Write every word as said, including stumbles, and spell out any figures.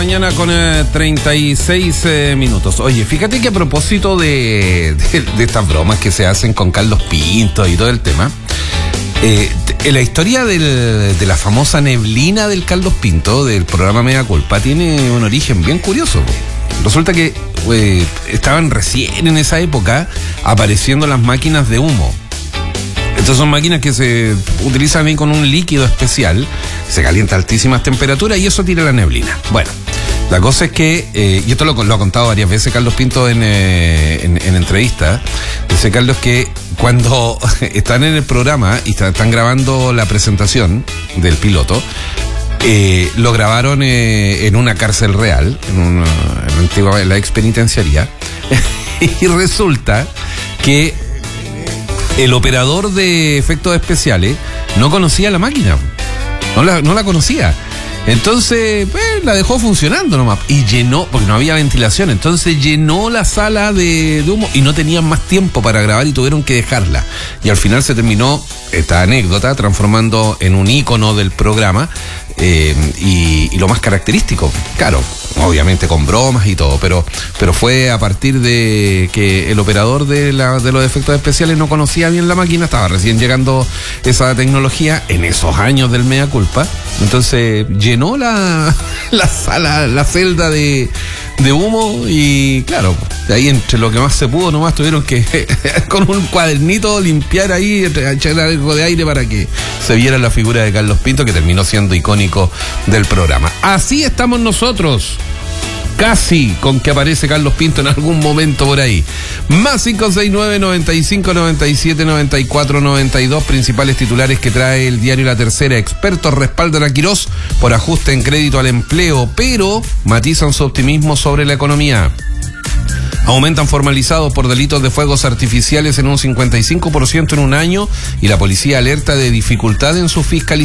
mañana con eh, treinta y seis eh, minutos. Oye, fíjate que a propósito de, de, de estas bromas que se hacen con Carlos Pinto y todo el tema, eh, en la historia del, de la famosa neblina del Carlos Pinto, del programa Mea Culpa, tiene un origen bien curioso. Resulta que eh, estaban recién en esa época apareciendo las máquinas de humo. Estas son máquinas que se utilizan ahí con un líquido especial, se calienta a altísimas temperaturas y eso tira la neblina. Bueno, la cosa es que, eh, y esto lo, lo ha contado varias veces Carlos Pinto en, eh, en, en entrevistas, dice Carlos que cuando están en el programa y están, están grabando la presentación del piloto, eh, lo grabaron eh, en una cárcel real, en una, en la antigua, en la ex penitenciaría, y resulta que el operador de efectos especiales no conocía la máquina, no la, no la conocía. Entonces, pues, la dejó funcionando nomás. Y llenó, porque no había ventilación, entonces llenó la sala de, de humo y no tenían más tiempo para grabar y tuvieron que dejarla. Y al final se terminó esta anécdota transformando en un ícono del programa. Eh, y, y lo más característico, claro, obviamente con bromas y todo, pero, pero fue a partir de que el operador de, la, de los efectos especiales no conocía bien la máquina, estaba recién llegando esa tecnología en esos años del Mea Culpa, entonces llenó la, la sala, la celda de, de humo y claro, de ahí entre lo que más se pudo nomás tuvieron que con un cuadernito limpiar ahí, echar algo de aire para que se viera la figura de Carlos Pinto, que terminó siendo icónico del programa. Así estamos nosotros, casi con que aparece Carlos Pinto en algún momento por ahí. Más cinco seis nueve, noventa y cinco, noventa y siete, noventa y cuatro, noventa y dos, principales titulares que trae el diario La Tercera. Expertos respaldan a Quirós por ajuste en crédito al empleo, pero matizan su optimismo sobre la economía. Aumentan formalizados por delitos de fuegos artificiales en un cincuenta y cinco por ciento en un año y la policía alerta de dificultad en su fiscalización.